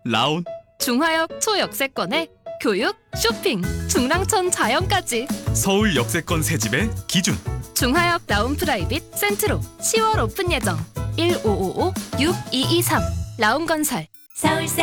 라온. 중화역 초역세권에 교육, 쇼핑, 중랑천 자연까지. 서울 역세권 새집의 기준. 중화역 라온 프라이빗 센트로 10월 오픈 예정. 1555-6223 라온건설. 서울세